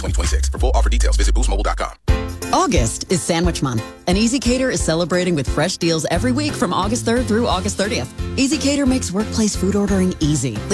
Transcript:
2026. For full offer details, visit boostmobile.com. August is Sandwich Month, and EasyCater is celebrating with fresh deals every week from August 3rd through August 30th. EasyCater makes workplace food ordering easy.